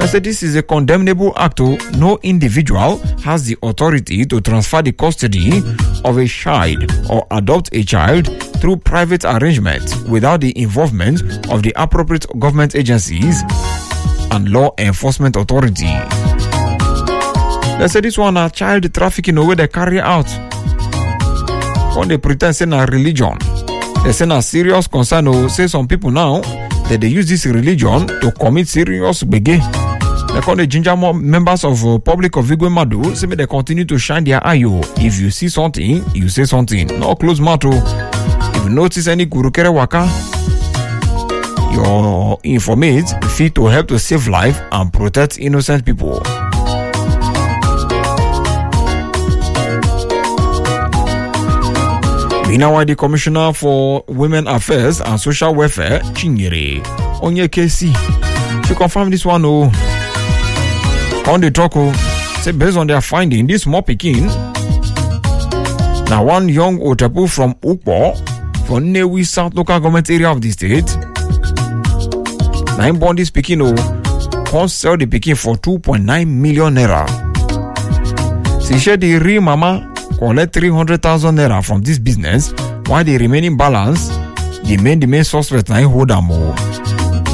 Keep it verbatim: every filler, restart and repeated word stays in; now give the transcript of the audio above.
I said this is a condemnable act. No individual has the authority to transfer the custody of a child or adopt a child through private arrangement without the involvement of the appropriate government agencies and law enforcement authority. They say this one a child trafficking where they carry out. When they pretend say na religion, they say na serious concern. Or say some people now that they use this religion to commit serious bege. They call the ginger members of uh, public of Igwe Madu. Say they continue to shine their eye. If you see something, you say something. No close matter. If you notice any kurukere waka, your informate fit to help to save life and protect innocent people. Meanwhile, the Commissioner for Women Affairs and Social Welfare, Chinyere Onyekesi, she confirmed this one. Oh, on the talk, say based on their finding, this small Pekin, now one young Otapu from Ukpo, from Newi South local government area of the state, nine born this Pekin, oh, can sell the Pekin for two point nine million naira. She said the real mama collect three hundred thousand naira from this business, while the remaining balance, the main the main suspect now hold them more.